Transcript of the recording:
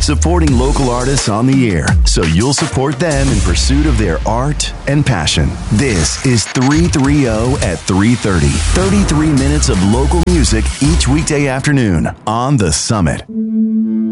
supporting local artists on the air so you'll support them in pursuit of their art and passion. This is 330 at 3:30. 33 minutes of local music each weekday afternoon on The Summit.